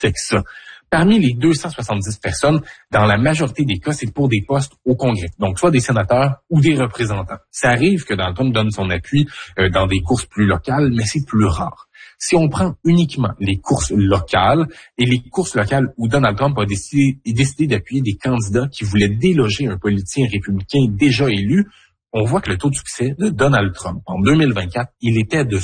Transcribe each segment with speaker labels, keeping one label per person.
Speaker 1: que ça. Parmi les 270 personnes, dans la majorité des cas, c'est pour des postes au Congrès. Donc, soit des sénateurs ou des représentants. Ça arrive que Donald Trump donne son appui dans des courses plus locales, mais c'est plus rare. Si on prend uniquement les courses locales et les courses locales où Donald Trump a décidé d'appuyer des candidats qui voulaient déloger un politicien républicain déjà élu, on voit que le taux de succès de Donald Trump en 2024, il était de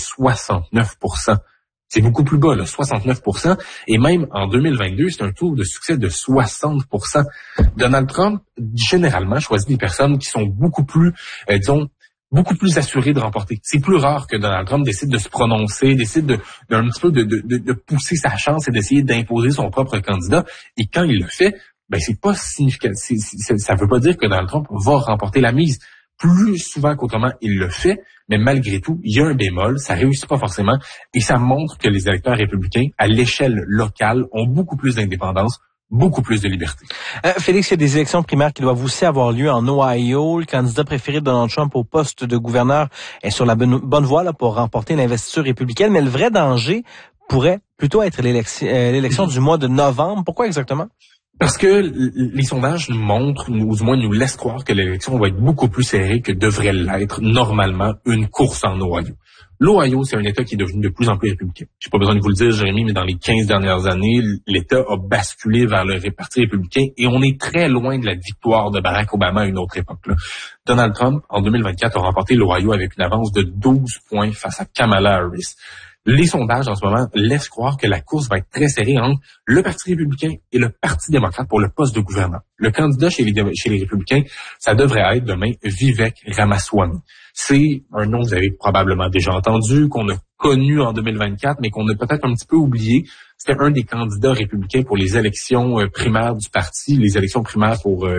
Speaker 1: 69%. C'est beaucoup plus bas, là, 69%. Et même en 2022, c'est un taux de succès de 60%. Donald Trump, généralement, choisit des personnes qui sont beaucoup plus, beaucoup plus assurées de remporter. C'est plus rare que Donald Trump décide de se prononcer, décide d'un petit peu de pousser sa chance et d'essayer d'imposer son propre candidat. Et quand il le fait, ben c'est pas significatif. Ça veut pas dire que Donald Trump va remporter la mise. Plus souvent qu'autrement, il le fait, mais malgré tout, il y a un bémol, ça réussit pas forcément, et ça montre que les électeurs républicains, à l'échelle locale, ont beaucoup plus d'indépendance, beaucoup plus de liberté.
Speaker 2: Félix, il y a des élections primaires qui doivent aussi avoir lieu en Ohio. Le candidat préféré de Donald Trump au poste de gouverneur est sur la bonne voie là, pour remporter l'investiture républicaine, mais le vrai danger pourrait plutôt être l'élection du mois de novembre. Pourquoi exactement?
Speaker 1: Parce que les sondages nous montrent, ou du moins nous laissent croire que l'élection va être beaucoup plus serrée que devrait l'être normalement une course en Ohio. L'Ohio, c'est un État qui est devenu de plus en plus républicain. J'ai pas besoin de vous le dire, Jérémy, mais dans les 15 dernières années, l'État a basculé vers le parti républicain et on est très loin de la victoire de Barack Obama à une autre époque, là. Donald Trump, en 2024, a remporté l'Ohio avec une avance de 12 points face à Kamala Harris. Les sondages en ce moment laissent croire que la course va être très serrée entre le Parti républicain et le Parti démocrate pour le poste de gouverneur. Le candidat chez les républicains, ça devrait être demain Vivek Ramaswamy. C'est un nom que vous avez probablement déjà entendu, qu'on a connu en 2024, mais qu'on a peut-être un petit peu oublié. C'était un des candidats républicains pour les élections primaires du parti, les élections primaires pour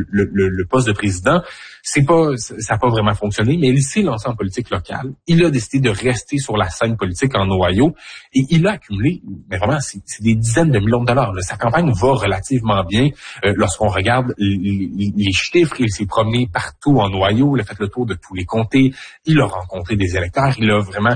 Speaker 1: le poste de président. Ça n'a pas vraiment fonctionné, mais il s'est lancé en politique locale. Il a décidé de rester sur la scène politique en Ohio et il a accumulé, mais vraiment, c'est des dizaines de millions de dollars. Là. Sa campagne va relativement bien. Lorsqu'on regarde les chiffres, il s'est promené partout en Ohio, il a fait le tour de tous les comtés, il a rencontré des électeurs, il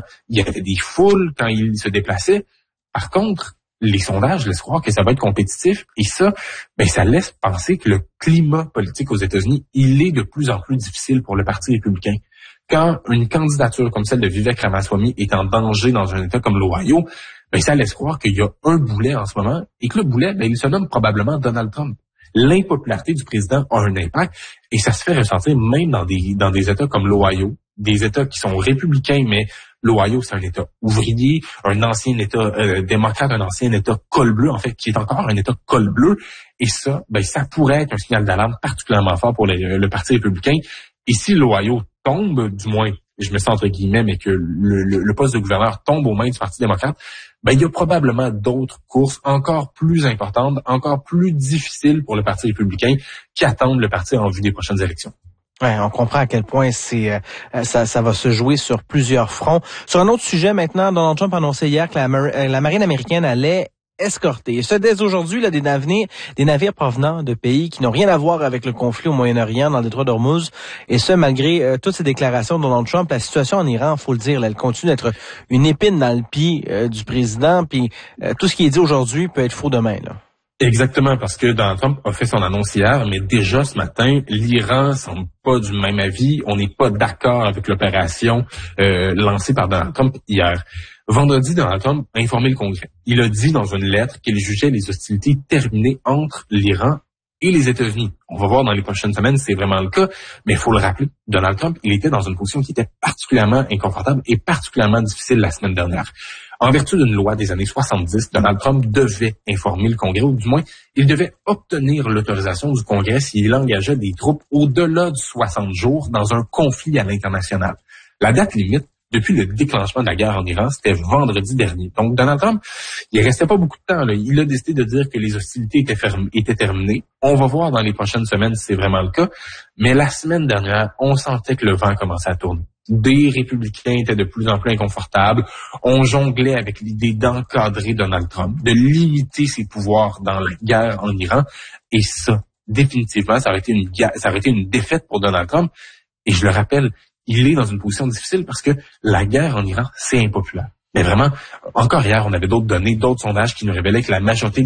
Speaker 1: y avait des foules quand il se déplaçait. Par contre, les sondages laissent croire que ça va être compétitif et ça laisse penser que le climat politique aux États-Unis, il est de plus en plus difficile pour le Parti républicain. Quand une candidature comme celle de Vivek Ramaswamy est en danger dans un État comme l'Ohio, ça laisse croire qu'il y a un boulet en ce moment et que le boulet, il se nomme probablement Donald Trump. L'impopularité du président a un impact et ça se fait ressentir même dans des États comme l'Ohio, des États qui sont républicains, mais l'Ohio, c'est un État ouvrier, un ancien État démocrate, un ancien État col bleu, en fait, qui est encore un État col bleu. Et ça, ça pourrait être un signal d'alarme particulièrement fort pour le Parti républicain. Et si l'Ohio tombe, du moins, je mets ça entre guillemets, mais que le poste de gouverneur tombe aux mains du Parti démocrate, il y a probablement d'autres courses encore plus importantes, encore plus difficiles pour le Parti républicain qui attendent le parti en vue des prochaines élections.
Speaker 2: Ouais, on comprend à quel point ça va se jouer sur plusieurs fronts. Sur un autre sujet maintenant, Donald Trump a annoncé hier que la marine américaine allait escorter. Et ce, dès aujourd'hui, là, des navires provenant de pays qui n'ont rien à voir avec le conflit au Moyen-Orient, dans le détroit d'Ormuz. Et ce, malgré toutes ces déclarations de Donald Trump, la situation en Iran, faut le dire, là, elle continue d'être une épine dans le pied du président. Puis tout ce qui est dit aujourd'hui peut être faux demain, là.
Speaker 1: Exactement, parce que Donald Trump a fait son annonce hier, mais déjà ce matin, l'Iran semble pas du même avis. On n'est pas d'accord avec l'opération lancée par Donald Trump hier. Vendredi, Donald Trump a informé le Congrès. Il a dit dans une lettre qu'il jugeait les hostilités terminées entre l'Iran et les États-Unis. On va voir dans les prochaines semaines si c'est vraiment le cas, mais il faut le rappeler, Donald Trump, il était dans une position qui était particulièrement inconfortable et particulièrement difficile la semaine dernière. En vertu d'une loi des années 70, Donald Trump devait informer le Congrès, ou du moins, il devait obtenir l'autorisation du Congrès s'il engageait des troupes au-delà de 60 jours dans un conflit à l'international. La date limite, depuis le déclenchement de la guerre en Iran, c'était vendredi dernier. Donc, Donald Trump, il restait pas beaucoup de temps, là. Il a décidé de dire que les hostilités étaient terminées. On va voir dans les prochaines semaines si c'est vraiment le cas. Mais la semaine dernière, on sentait que le vent commençait à tourner. Des républicains étaient de plus en plus inconfortables. On jonglait avec l'idée d'encadrer Donald Trump, de limiter ses pouvoirs dans la guerre en Iran. Et ça, définitivement, ça aurait été une défaite pour Donald Trump. Et je le rappelle, il est dans une position difficile parce que la guerre en Iran, c'est impopulaire. Mais vraiment, encore hier, on avait d'autres données, d'autres sondages qui nous révélaient que la majorité